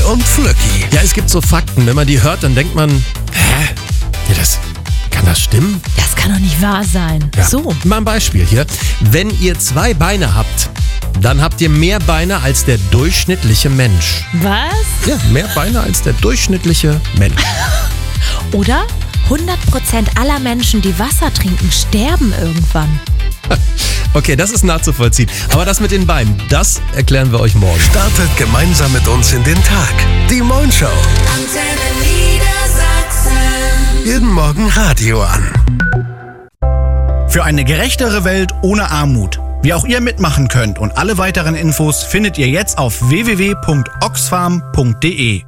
und Flöcki. Ja, es gibt so Fakten, wenn man die hört, dann denkt man, ja, kann das stimmen? Das kann doch nicht wahr sein. Ja. So. Mal ein Beispiel hier. Wenn ihr 2 Beine habt, dann habt ihr mehr Beine als der durchschnittliche Mensch. Was? Ja, mehr Beine als der durchschnittliche Mensch. Oder 100% aller Menschen, die Wasser trinken, sterben irgendwann. Okay, das ist nachzuvollziehen. Aber das mit den Beinen, das erklären wir euch morgen. Startet gemeinsam mit uns in den Tag. Die Moin Show. Antenne Niedersachsen. Jeden Morgen Radio an. Für eine gerechtere Welt ohne Armut. Wie auch ihr mitmachen könnt und alle weiteren Infos findet ihr jetzt auf www.oxfam.de.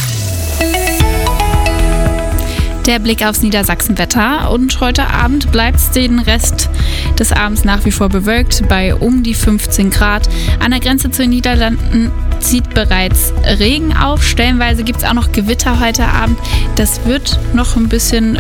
Der Blick aufs Niedersachsenwetter und heute Abend bleibt es den Rest des Abends nach wie vor bewölkt bei um die 15 Grad. An der Grenze zu den Niederlanden zieht bereits Regen auf. Stellenweise gibt es auch noch Gewitter heute Abend. Das wird noch ein bisschen,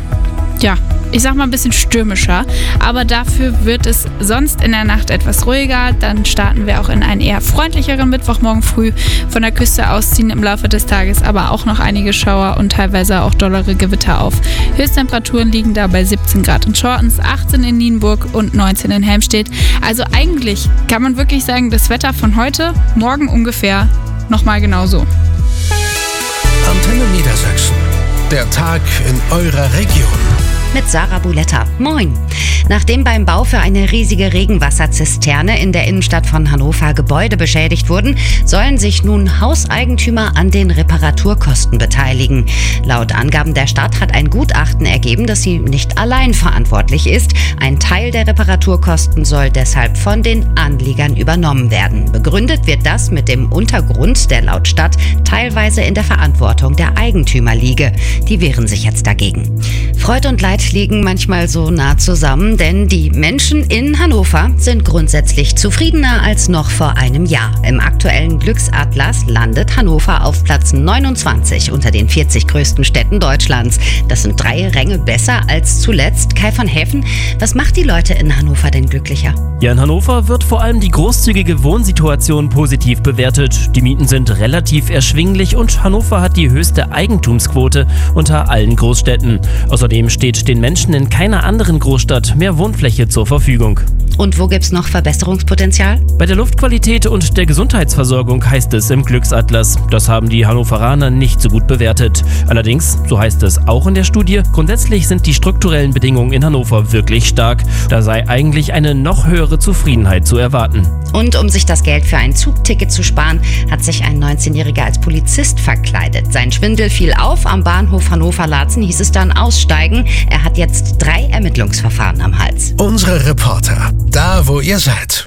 ich sag mal ein bisschen stürmischer, aber dafür wird es sonst in der Nacht etwas ruhiger. Dann starten wir auch in einen eher freundlicheren Mittwoch morgen früh. Von der Küste aus ziehen im Laufe des Tages aber auch noch einige Schauer und teilweise auch dollere Gewitter auf. Höchsttemperaturen liegen da bei 17 Grad in Schortens, 18 in Nienburg und 19 in Helmstedt. Also eigentlich kann man wirklich sagen, das Wetter von heute, morgen ungefähr nochmal genauso. Antenne Niedersachsen. Der Tag in eurer Region. Mit Sarah Buletta. Moin. Nachdem beim Bau für eine riesige Regenwasserzisterne in der Innenstadt von Hannover Gebäude beschädigt wurden, sollen sich nun Hauseigentümer an den Reparaturkosten beteiligen. Laut Angaben der Stadt hat ein Gutachten ergeben, dass sie nicht allein verantwortlich ist. Ein Teil der Reparaturkosten soll deshalb von den Anliegern übernommen werden. Begründet wird das mit dem Untergrund, der laut Stadt teilweise in der Verantwortung der Eigentümer liege. Die wehren sich jetzt dagegen. Freud und Leid liegen manchmal so nah zusammen, denn die Menschen in Hannover sind grundsätzlich zufriedener als noch vor einem Jahr. Im aktuellen Glücksatlas landet Hannover auf Platz 29 unter den 40 größten Städten Deutschlands. Das sind 3 Ränge besser als zuletzt. Kai von Häfen, was macht die Leute in Hannover denn glücklicher? Ja, in Hannover wird vor allem die großzügige Wohnsituation positiv bewertet. Die Mieten sind relativ erschwinglich und Hannover hat die höchste Eigentumsquote unter allen Großstädten. Außerdem steht den Menschen in keiner anderen Großstadt mehr Wohnfläche zur Verfügung. Und wo gibt's noch Verbesserungspotenzial? Bei der Luftqualität und der Gesundheitsversorgung heißt es im Glücksatlas. Das haben die Hannoveraner nicht so gut bewertet. Allerdings, so heißt es auch in der Studie, grundsätzlich sind die strukturellen Bedingungen in Hannover wirklich stark. Da sei eigentlich eine noch höhere Zufriedenheit zu erwarten. Und um sich das Geld für ein Zugticket zu sparen, hat sich ein 19-Jähriger als Polizist verkleidet. Sein Schwindel fiel auf. Am Bahnhof Hannover-Laatzen hieß es dann aussteigen. Er hat jetzt 3 Ermittlungsverfahren am Hals. Unsere Reporter, da wo ihr seid.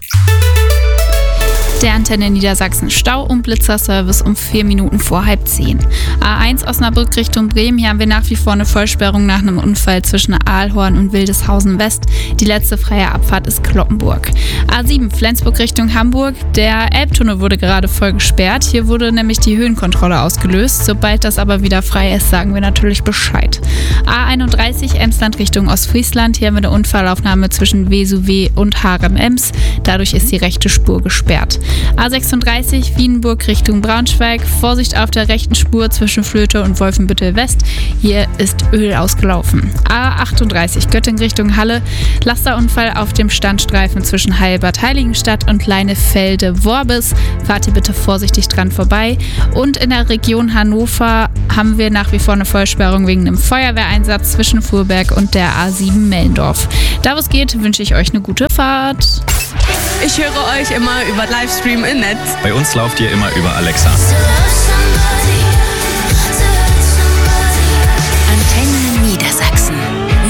Der Antenne Niedersachsen Stau- und Blitzerservice um 4 Minuten vor 9:30. A1 Osnabrück Richtung Bremen. Hier haben wir nach wie vor eine Vollsperrung nach einem Unfall zwischen Aalhorn und Wildeshausen West. Die letzte freie Abfahrt ist Kloppenburg. A7 Flensburg Richtung Hamburg. Der Elbtunnel wurde gerade voll gesperrt. Hier wurde nämlich die Höhenkontrolle ausgelöst. Sobald das aber wieder frei ist, sagen wir natürlich Bescheid. A31 Emsland Richtung Ostfriesland. Hier haben wir eine Unfallaufnahme zwischen Vesuve und Harem-Ems. Dadurch ist die rechte Spur gesperrt. A36 Wienburg Richtung Braunschweig. Vorsicht auf der rechten Spur zwischen Flöte und Wolfenbüttel West. Hier ist Öl ausgelaufen. A38 Göttingen Richtung Halle. Lasterunfall auf dem Standstreifen zwischen Heilbad Heiligenstadt und Leinefelde-Worbis. Fahrt ihr bitte vorsichtig dran vorbei. Und in der Region Hannover haben wir nach wie vor eine Vollsperrung wegen einem Feuerwehreinsatz zwischen Fuhrberg und der A7 Mellendorf. Da wo es geht, wünsche ich euch eine gute Fahrt. Ich höre euch immer über Livestream im Netz. Bei uns lauft ihr immer über Alexa. To love somebody